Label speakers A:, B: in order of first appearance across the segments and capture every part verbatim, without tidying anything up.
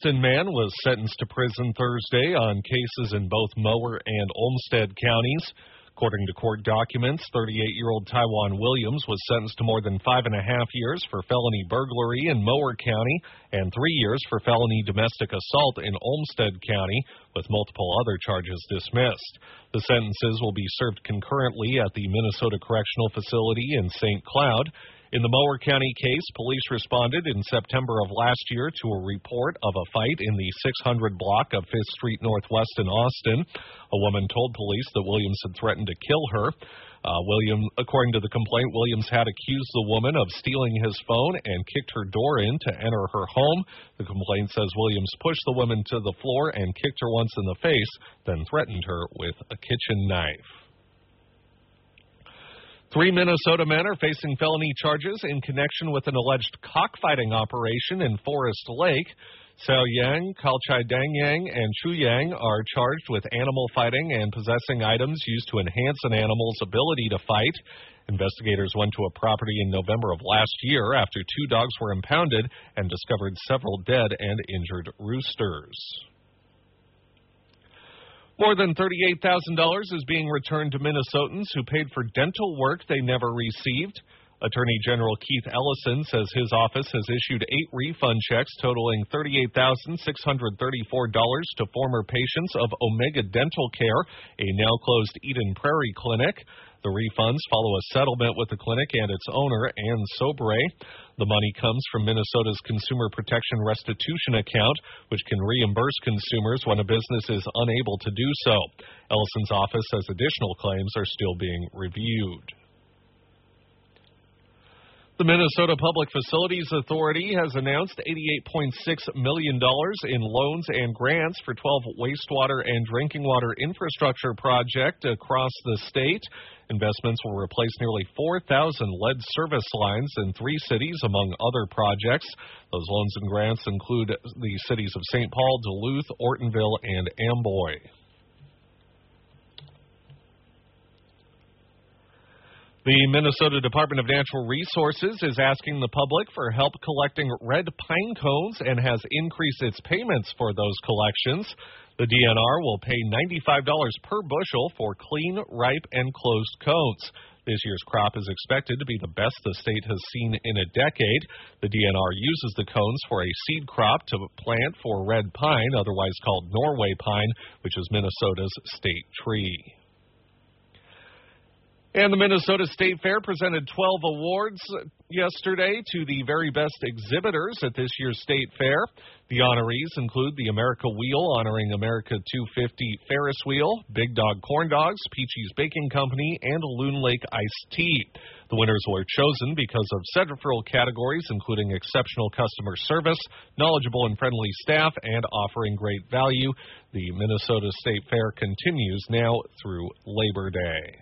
A: Austin man was sentenced to prison Thursday on cases in both Mower and Olmsted counties. According to court documents, thirty-eight-year-old Taiwan Williams was sentenced to more than five and a half years for felony burglary in Mower County and three years for felony domestic assault in Olmsted County, with multiple other charges dismissed. The sentences will be served concurrently at the Minnesota Correctional Facility in Saint Cloud. In the Mower County case, police responded in September of last year to a report of a fight in the six hundred block of fifth Street Northwest in Austin. A woman told police that Williams had threatened to kill her. Uh, William, according to the complaint, Williams had accused the woman of stealing his phone and kicked her door in to enter her home. The complaint says Williams pushed the woman to the floor and kicked her once in the face, then threatened her with a kitchen knife. Three Minnesota men are facing felony charges in connection with an alleged cockfighting operation in Forest Lake. Cao Yang, Kalchai Dangyang, and Chu Yang are charged with animal fighting and possessing items used to enhance an animal's ability to fight. Investigators went to a property in November of last year after two dogs were impounded and discovered several dead and injured roosters. More than thirty-eight thousand dollars is being returned to Minnesotans who paid for dental work they never received. Attorney General Keith Ellison says his office has issued eight refund checks totaling thirty-eight thousand six hundred thirty-four dollars to former patients of Omega Dental Care, a now-closed Eden Prairie clinic. The refunds follow a settlement with the clinic and its owner, Ann Sobre. The money comes from Minnesota's Consumer Protection Restitution account, which can reimburse consumers when a business is unable to do so. Ellison's office says additional claims are still being reviewed. The Minnesota Public Facilities Authority has announced eighty-eight point six million dollars in loans and grants for twelve wastewater and drinking water infrastructure projects across the state. Investments will replace nearly four thousand lead service lines in three cities, among other projects. Those loans and grants include the cities of Saint Paul, Duluth, Ortonville, and Amboy. The Minnesota Department of Natural Resources is asking the public for help collecting red pine cones and has increased its payments for those collections. The D N R will pay ninety-five dollars per bushel for clean, ripe, and closed cones. This year's crop is expected to be the best the state has seen in a decade. The D N R uses the cones for a seed crop to plant for red pine, otherwise called Norway pine, which is Minnesota's state tree. And the Minnesota State Fair presented twelve awards yesterday to the very best exhibitors at this year's State Fair. The honorees include the America Wheel, honoring America two fifty Ferris Wheel, Big Dog Corn Dogs, Peachy's Baking Company, and Loon Lake Iced Tea. The winners were chosen because of several categories, including exceptional customer service, knowledgeable and friendly staff, and offering great value. The Minnesota State Fair continues now through Labor Day.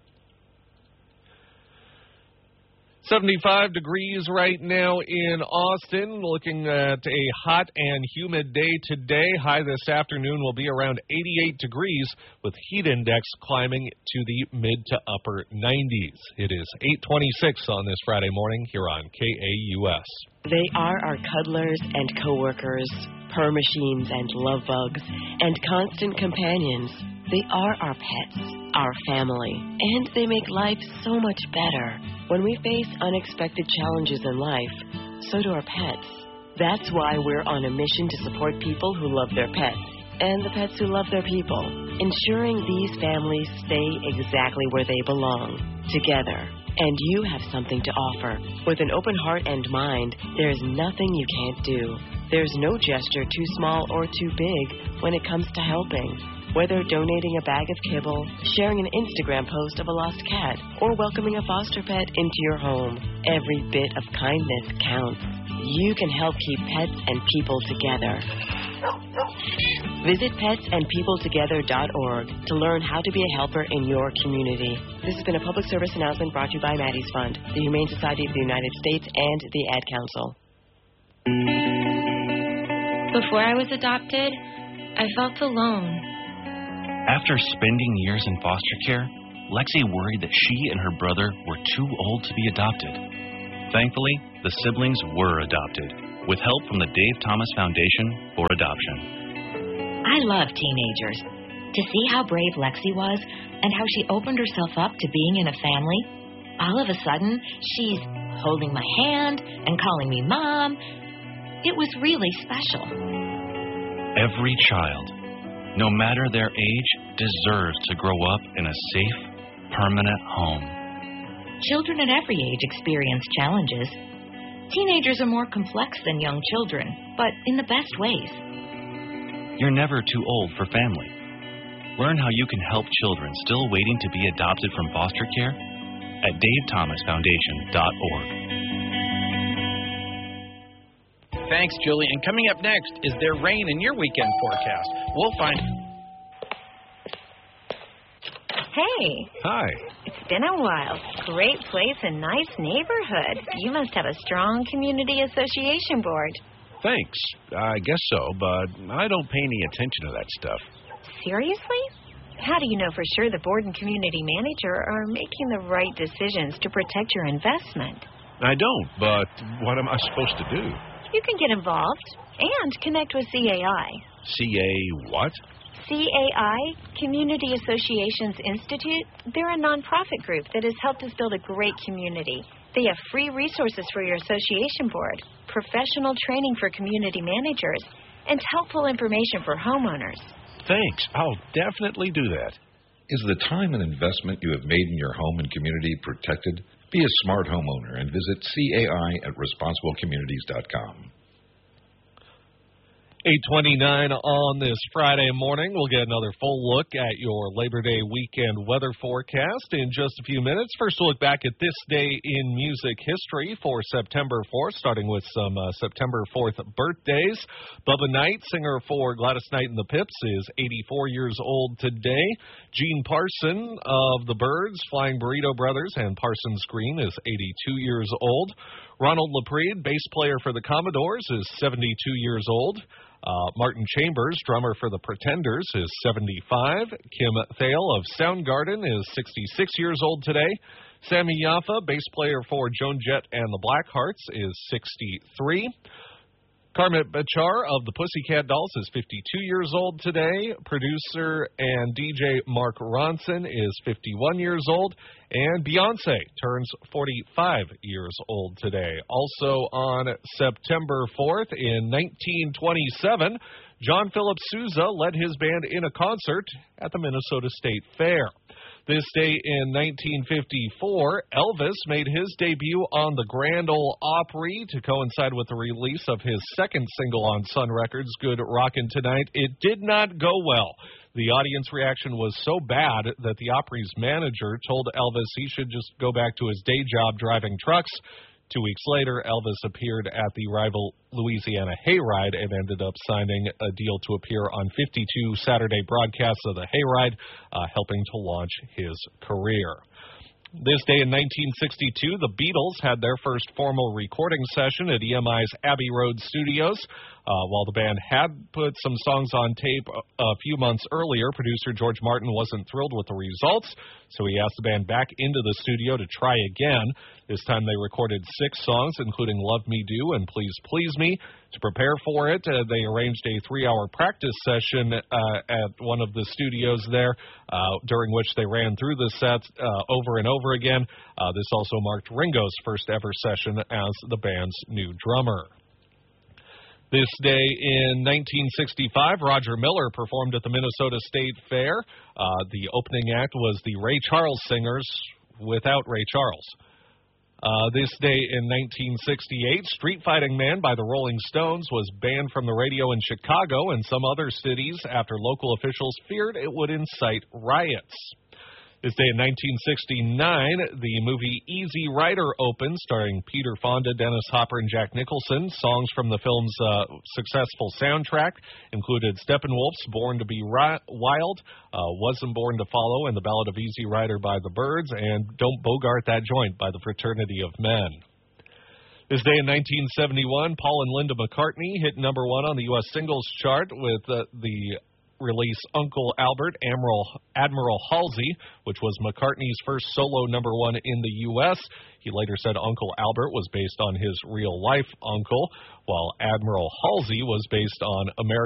A: seventy-five degrees right now in Austin. Looking at a hot and humid day today. High this afternoon will be around eighty-eight degrees with heat index climbing to the mid to upper nineties. It is eight twenty-six on this Friday morning here on K A U S.
B: They are our cuddlers and coworkers, purr machines and love bugs, and constant companions. They are our pets, our family, and they make life so much better. When we face unexpected challenges in life, so do our pets. That's why we're on a mission to support people who love their pets and the pets who love their people, ensuring these families stay exactly where they belong, together. And you have something to offer. With an open heart and mind, there is nothing you can't do. There's no gesture too small or too big when it comes to helping. Whether donating a bag of kibble, sharing an Instagram post of a lost cat, or welcoming a foster pet into your home, every bit of kindness counts. You can help keep pets and people together. Visit pets and people together dot org to learn how to be a helper in your community. This has been a public service announcement brought to you by Maddie's Fund, the Humane Society of the United States, and the Ad Council.
C: Before I was adopted, I felt alone.
D: After spending years in foster care, Lexi worried that she and her brother were too old to be adopted. Thankfully, the siblings were adopted. with help from the Dave Thomas Foundation for Adoption.
E: I love teenagers. To see how brave Lexi was and how she opened herself up to being in a family, all of a sudden, she's holding my hand and calling me Mom. It was really special.
D: Every child, no matter their age, deserves to grow up in a safe, permanent home.
E: Children at every age experience challenges. Teenagers are more complex than young children, but in the best ways.
D: You're never too old for family. Learn how you can help children still waiting to be adopted from foster care at dave thomas foundation dot org.
F: Thanks, Julie. And coming up next, is there rain in your weekend forecast? We'll find...
G: Hey.
H: Hi.
G: It's been a while. Great place and nice neighborhood. You must have a strong community association board.
H: Thanks. I guess so, but I don't pay any attention to that stuff.
G: Seriously? How do you know for sure the board and community manager are making the right decisions to protect your investment?
H: I don't, but what am I supposed to do?
G: You can get involved and connect with C A I.
H: C A what?
G: C A I, Community Associations Institute. They're a nonprofit group that has helped us build a great community. They have free resources for your association board, professional training for community managers, and helpful information for homeowners.
H: Thanks. I'll definitely do that.
I: Is the time and investment you have made in your home and community protected? Be a smart homeowner and visit C A I at responsible communities dot com.
A: eight twenty-nine on this Friday morning. We'll get another full look at your Labor Day weekend weather forecast in just a few minutes. First, we'll look back at this day in music history for September fourth, starting with some uh, September fourth birthdays. Bubba Knight, singer for Gladys Knight and the Pips, is eighty-four years old today. Gene Parson of the Byrds, Flying Burrito Brothers, and Parsons Green is eighty-two years old. Ronald LaPrade, bass player for the Commodores, is seventy-two years old. Uh, Martin Chambers, drummer for the Pretenders, is seventy-five. Kim Thale of Soundgarden is sixty-six years old today. Sammy Yaffa, bass player for Joan Jett and the Blackhearts, is sixty-three. Karmit Bachar of the Pussycat Dolls is fifty-two years old today. Producer and D J Mark Ronson is fifty-one years old. And Beyonce turns forty-five years old today. Also on September fourth in nineteen twenty-seven, John Philip Sousa led his band in a concert at the Minnesota State Fair. This day in nineteen fifty-four, Elvis made his debut on the Grand Ole Opry to coincide with the release of his second single on Sun Records, Good Rockin' Tonight. It did not go well. The audience reaction was so bad that the Opry's manager told Elvis he should just go back to his day job driving trucks. Two weeks later, Elvis appeared at the rival Louisiana Hayride and ended up signing a deal to appear on fifty-two Saturday broadcasts of the Hayride, uh, helping to launch his career. This day in nineteen sixty-two, the Beatles had their first formal recording session at E M I's Abbey Road Studios. Uh, while the band had put some songs on tape a, a few months earlier, producer George Martin wasn't thrilled with the results, so he asked the band back into the studio to try again. This time they recorded six songs, including Love Me Do and Please Please Me. To prepare for it, uh, they arranged a three-hour practice session uh, at one of the studios there, uh, during which they ran through the sets uh, over and over again. Uh, this also marked Ringo's first ever session as the band's new drummer. This day in nineteen sixty-five, Roger Miller performed at the Minnesota State Fair. Uh, the opening act was the Ray Charles Singers without Ray Charles. Uh, this day in nineteen sixty-eight, Street Fighting Man by the Rolling Stones was banned from the radio in Chicago and some other cities after local officials feared it would incite riots. This day in nineteen sixty-nine, the movie Easy Rider opened, starring Peter Fonda, Dennis Hopper, and Jack Nicholson. Songs from the film's uh, successful soundtrack included Steppenwolf's Born to Be Ri- Wild, uh, Wasn't Born to Follow, and The Ballad of Easy Rider by the Byrds, and Don't Bogart That Joint by the Fraternity of Men. This day in nineteen seventy-one, Paul and Linda McCartney hit number one on the U S singles chart with uh, the release Uncle Albert, Admiral, Admiral Halsey, which was McCartney's first solo number one in the U S He later said Uncle Albert was based on his real-life uncle, while Admiral Halsey was based on American